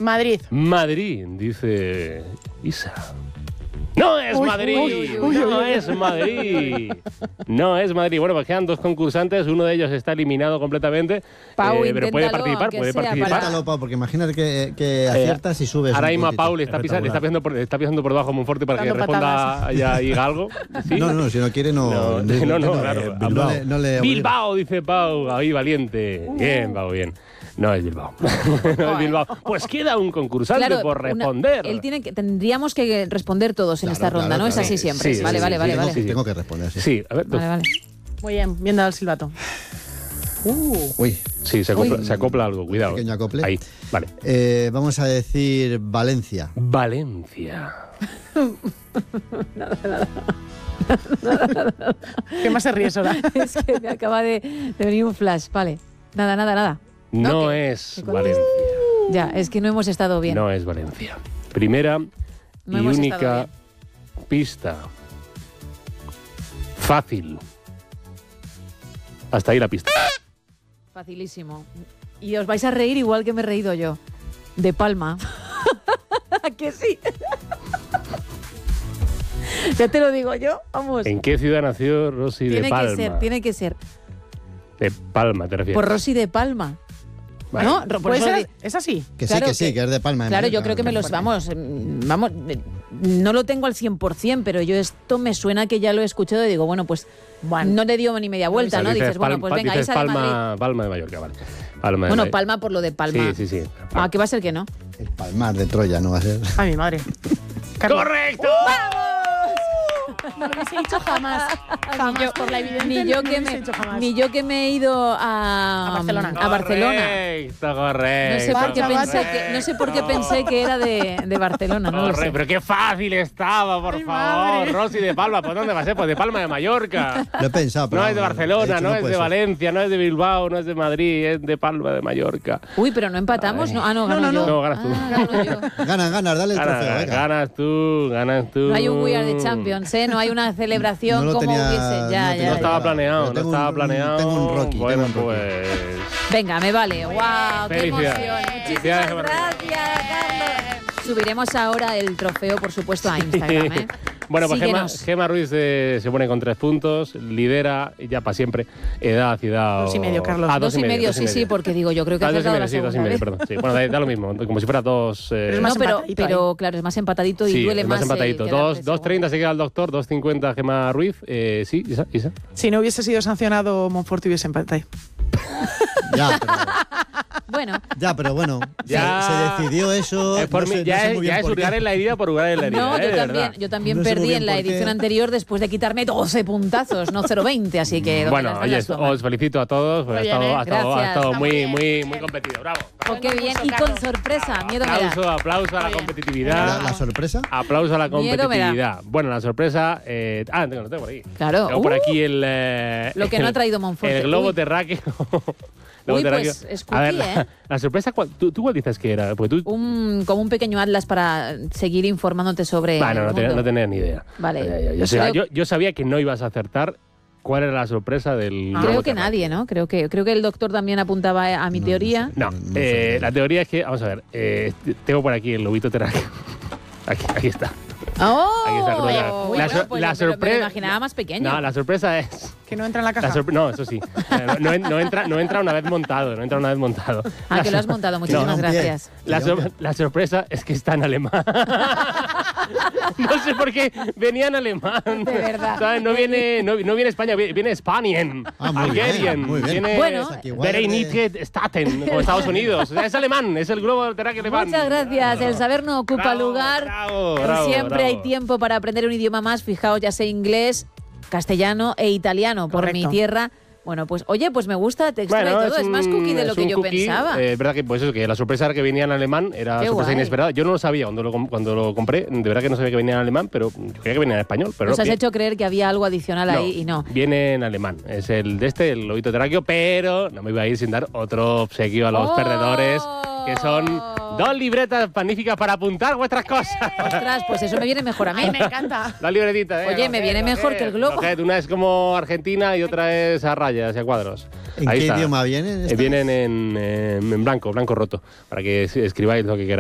Madrid. Madrid, dice Isa. ¡No es Madrid! ¡No es Madrid! No es Madrid. Bueno, pues quedan 2 concursantes. Uno de ellos está eliminado completamente. Pau, pero puede participar. Inténtalo, Pau, porque imagínate que aciertas y subes. Ahora mismo a Pau le está pisando por debajo a Monforte para que responda y diga algo. ¿Sí? No, si no quiere, no. Claro. Bilbao, dice Pau. Ahí, valiente. Bien, Pau, bien. No es Bilbao. No es Bilbao. Pues queda un concursante por responder. Tendríamos que responder todos en esta ronda, ¿no? Es así siempre. Sí, vale. Tengo que responder, sí. Sí, a ver. Vale. Muy bien dado el silbato. Uy. Sí, se acopla algo, cuidado. Pequeño acople. Ahí, vale. Vamos a decir Valencia. Valencia. Nada. ¿Qué más se ríe, Sora? Es que me acaba de venir un flash. Vale. Nada. No es Valencia. Ya, es que no hemos estado bien. No es Valencia. Primera y única pista. Fácil. Hasta ahí la pista. Facilísimo. Y os vais a reír igual que me he reído yo. De Palma. ¿A que sí? Ya te lo digo yo, vamos. ¿En qué ciudad nació Rosy de Palma? Tiene que ser. De Palma, ¿te refieres? Por Rosy de Palma. Vale. ¿No? ¿Es así? Que claro, que es de Palma. Claro, yo creo que vamos, no lo tengo al 100%, pero yo esto me suena que ya lo he escuchado y digo, bueno, pues no le dio ni media vuelta, ¿no? Dices, bueno, pues venga, ahí sale Madrid. Palma de Mallorca, vale. Palma por lo de Palma. Sí. Ah, ¿qué va a ser que no? El Palmar de Troya, ¿no va a ser? Ay, mi madre. ¡Correcto! No lo hubiese dicho jamás. Jamás, por la evidencia. Ni yo que me he ido a Barcelona. Correcto. No sé por qué pensé que era de Barcelona, no lo sé. Pero qué fácil estaba, por favor. Rosy de Palma, ¿por dónde va a ser? Pues de Palma de Mallorca. Lo he pensado, pero no es de Barcelona, no es de Valencia, no es de Bilbao, no es de Madrid, es de Palma de Mallorca. Uy, pero no empatamos. No, gano yo. No, ganas tú. Gano yo. Ganas, dale el trofeo. Venga. Ganas tú. No hay un We Are the Champions, ¿eh? No hay una celebración como hubiese. No estaba planeado. Tengo un Rocky. Bueno, pues... Venga, me vale. ¡Wow! ¡Qué emoción! Muchísimas gracias, Carlos. Subiremos ahora el trofeo, por supuesto, a Instagram, ¿eh? Bueno, pues Gemma Ruiz se pone con 3 puntos, lidera ya para siempre edad, ciudad... 2,5, Carlos. 2,5, sí, porque digo, yo creo que ha acertado la segunda. 2,5, perdón. Sí, bueno, da lo mismo, como si fuera 2... pero claro, es más empatadito y duele más. Sí, más empatadito. 2,30 se queda el doctor, 2,50 Gemma Ruiz. Sí, Isa. Si no hubiese sido sancionado, Monforte hubiese empatado. Pero bueno, se decidió eso. Por mí, ya es hurgar en la herida por hurgar en la herida. No, yo también perdí en la edición anterior después de quitarme 12 puntazos, no 0,20, así que... Bueno, os felicito a todos, ha estado muy competido. Bravo. Qué bien, y con sorpresa, miedo me da. Aplauso a la competitividad. ¿La sorpresa? Aplauso a la competitividad. Bueno, la sorpresa... lo tengo por aquí. Claro. Tengo por aquí lo que no ha traído Monforte. El globo terráqueo. Pues es cookie, a ver, la sorpresa, ¿tú cuál dices que era? Pues como un pequeño atlas para seguir informándote sobre... No tenía ni idea. Vale. Yo sabía que no ibas a acertar cuál era la sorpresa del... Creo que nadie, ¿no? Creo que el doctor también apuntaba a mi teoría. No, la teoría es que... Vamos a ver, tengo por aquí el lobito terráqueo. Aquí está. ¡Oh! La sorpresa... Me lo imaginaba más pequeño. No, la sorpresa es... Que no entra en la caja. No, eso sí. No entra una vez montado. Que lo has montado. Muchísimas gracias. La sorpresa es que está en alemán. No sé por qué venía en alemán. De verdad. ¿Sabes? No viene España, viene Spanien. Algerien. Viene Vereinigte Staaten, como Estados Unidos. O sea, es alemán, es el globo terráqueo alemán. Muchas gracias. El saber no ocupa lugar. Siempre hay tiempo para aprender un idioma más. Fijaos, ya sé inglés, castellano e italiano. Correcto. Por mi tierra. Bueno, pues oye, pues me gusta, te extrae todo. Es más cookie de lo que yo pensaba. Es verdad que, pues eso, que la sorpresa era que venía en alemán, era sorpresa inesperada. Yo no lo sabía cuando lo compré, de verdad que no sabía que venía en alemán, pero yo creía que venía en español. Pero nos has hecho creer que había algo adicional ahí y no. Viene en alemán, es el lobito terráqueo, pero no me iba a ir sin dar otro obsequio a los perdedores, que son 2 libretas magníficas para apuntar vuestras cosas. Ostras, pues eso me viene mejor a mí. Ay, me encanta. La libretita, Oye, me viene mejor que el globo. Una es como Argentina y otra es a rayas y a cuadros. ¿En qué idioma vienen? Vienen en blanco roto, para que escribáis lo que queráis.